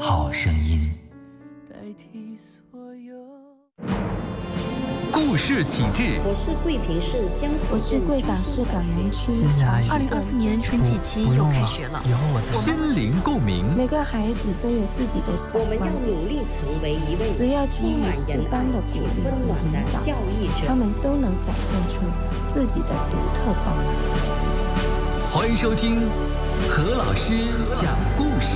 好声音。故事启智， 我是贵平市江口镇， 我是贵港市港南区。 2024年春季期又开学了， 心灵共鸣。 每个孩子都有自己的想法， 我们要努力成为一位只要给予适当的鼓励和引导， 教育者， 他们都能展现出自己的独特光芒。 欢迎收听何老师讲故事。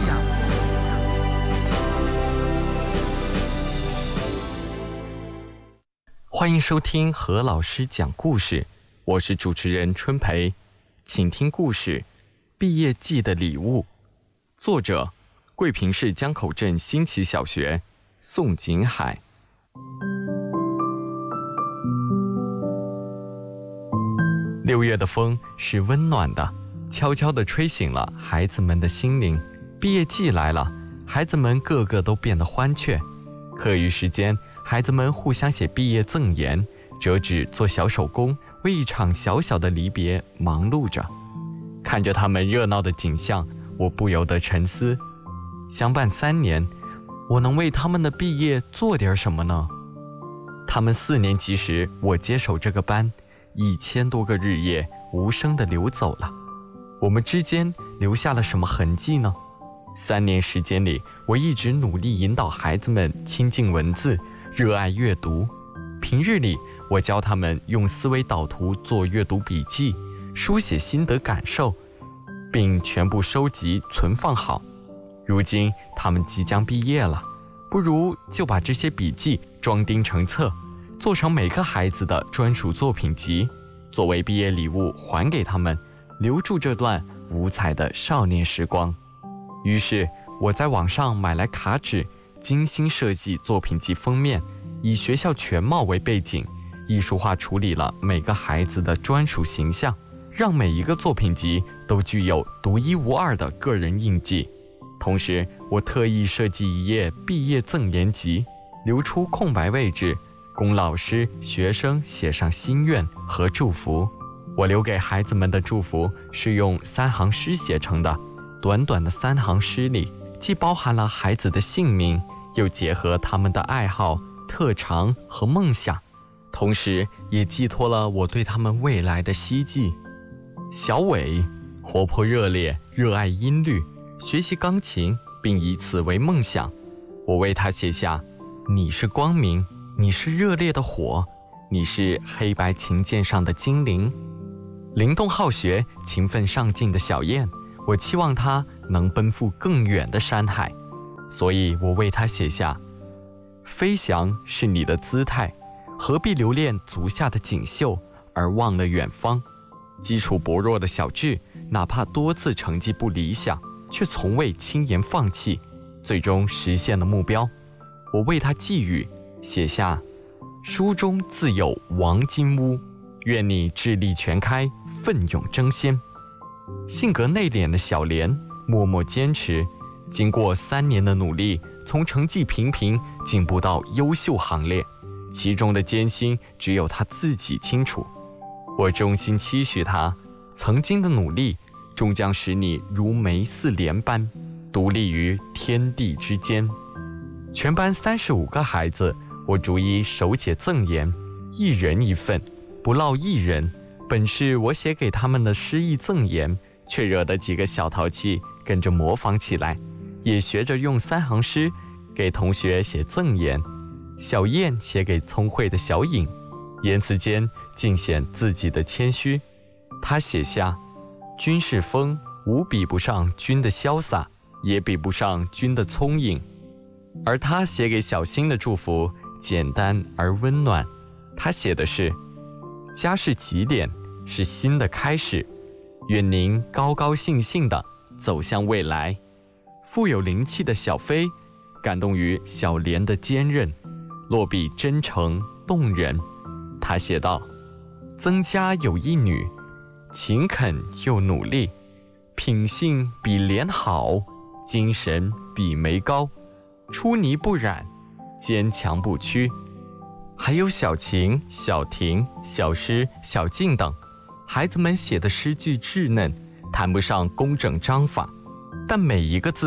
欢迎收听何老师讲故事，我是主持人春培，请听故事《毕业季的礼物》，作者贵平市江口镇新奇小学，宋景海。6月的风是温暖的，悄悄地吹醒了孩子们的心灵。毕业季来了，孩子们个个都变得欢雀。课余时间，孩子们互相写毕业赠言，折纸做小手工，为一场小小的离别忙碌着。看着他们热闹的景象，我不由得沉思，相伴3年，我能为他们的毕业做点什么呢？他们4年级时，我接手这个班，1000多个日夜无声地流走了，我们之间留下了什么痕迹呢？3年时间里，我一直努力引导孩子们亲近文字，热爱阅读。平日里，我教他们用思维导图做阅读笔记，书写心得感受，并全部收集存放好。如今他们即将毕业了，不如就把这些笔记装订成册，做成每个孩子的专属作品集，作为毕业礼物还给他们，留住这段五彩的少年时光。于是我在网上买来卡纸，精心设计作品集封面，以学校全貌为背景，艺术化处理了每个孩子的专属形象，让每一个作品集都具有独一无二的个人印记。同时，我特意设计一页毕业赠言集，留出空白位置，供老师、学生写上心愿和祝福。我留给孩子们的祝福是用3行诗写成的，短短的3行诗里，既包含了孩子的姓名，又结合他们的爱好、特长和梦想，同时也寄托了我对他们未来的希冀。小伟活泼热烈，热爱音律，学习钢琴，并以此为梦想。我为他写下：你是光明，你是热烈的火，你是黑白琴键上的精灵。灵动好学、勤奋上进的小燕，我期望他能奔赴更远的山海，所以我为他写下：飞翔是你的姿态，何必留恋足下的锦绣，而忘了远方。基础薄弱的小智，哪怕多次成绩不理想，却从未轻言放弃，最终实现了目标。我为他寄语，写下：书中自有王金屋，愿你智力全开，奋勇争先。性格内敛的小莲默默坚持，经过3年的努力，从成绩平平进步到优秀行列，其中的艰辛只有他自己清楚。我衷心期许他，曾经的努力终将使你如梅似莲般独立于天地之间。全班35个孩子，我逐一手写赠言，1人1份，不落1人。本是我写给他们的诗意赠言，却惹得几个小淘气跟着模仿起来，也学着用3行诗给同学写赠言。小燕写给聪慧的小颖，言辞间尽显自己的谦虚。他写下：君是风，无比不上君的潇洒，也比不上君的聪颖。而他写给小新的祝福简单而温暖，他写的是：家是起点，是新的开始，愿您高高兴兴地走向未来。富有灵气的小飞感动于小莲的坚韧，落笔真诚动人。他写道：曾家有一女，勤恳又努力，品性比莲好，精神比梅高，出泥不染，坚强不屈。还有小晴、小婷、小诗、小静等，孩子们写的诗句稚嫩，谈不上工整章法，但每一个字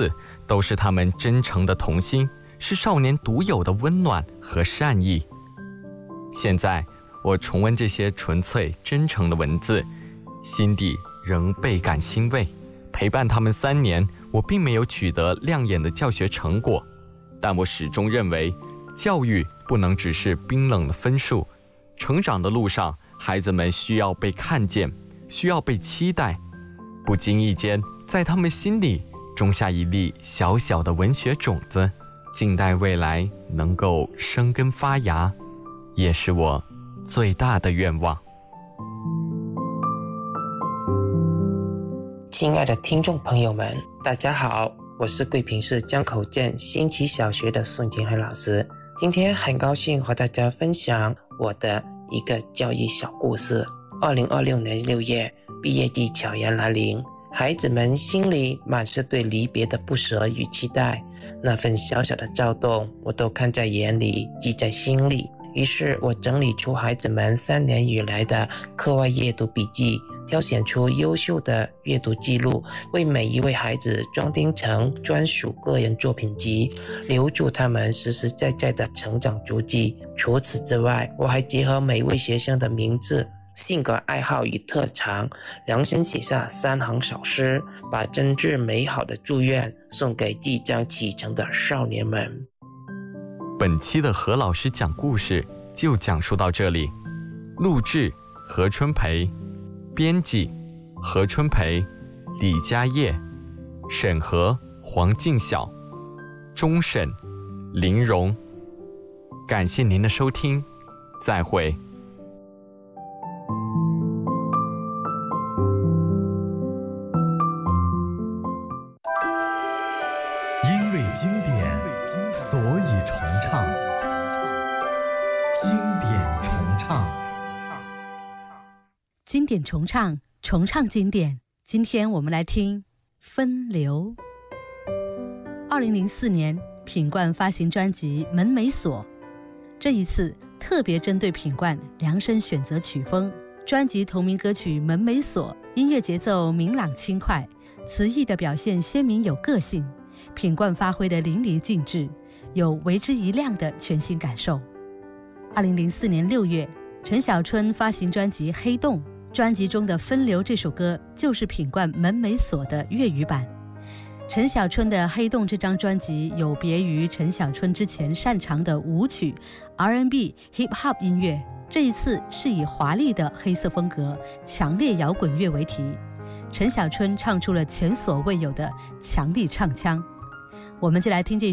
都是他们真诚的童心，是少年独有的温暖和善意。现在我重温这些纯粹真诚的文字，心底仍倍感欣慰。陪伴他们3年，我并没有取得亮眼的教学成果，但我始终认为，教育不能只是冰冷的分数。成长的路上，孩子们需要被看见，需要被期待。不经意间，在他们心里种下一粒小小的文学种子，静待未来能够生根发芽，也是我最大的愿望。 亲爱的听众朋友们，大家好，我是贵平市江口镇新奇小学的孙金海老师。今天很高兴和大家分享我的一个教育小故事。2026年6月，毕业季悄然来临，孩子们心里满是对离别的不舍与期待，那份小小的躁动我都看在眼里，记在心里。于是我整理出孩子们3年以来的课外阅读笔记，挑选出优秀的阅读记录，为每一位孩子装订成专属个人作品集，留住他们实实在在的成长足迹。除此之外，我还结合每位学生的名字、性格、爱好与特长，量身写下3行小诗，把真挚美好的祝愿送给即将启程的少年们。 本期的何老师讲故事就讲述到这里。录制何春培，编辑何春培、李佳业，审核黄静晓，终审林荣。感谢您的收听，再会。 因为经典，所以重唱。经典重唱， 经典重唱，重唱经典。今天我们来听《分流》。2004年，品冠发行专辑《门没锁》，这一次特别针对品冠量身选择曲风。专辑同名歌曲《门没锁》，音乐节奏明朗轻快，词意的表现鲜明有个性，品冠发挥的淋漓尽致，有为之一亮的全新感受。2004年6月，陈小春发行专辑《黑洞》，专辑中的《分流》这首歌就是品冠《门没锁》的粤语版。陈小春的《黑洞》这张专辑有别于陈小春之前擅长的舞曲、R&B、Hip Hop 音乐，这一次是以华丽的黑色风格、强烈摇滚乐为题，陈小春唱出了前所未有的强力唱腔。我们就来听这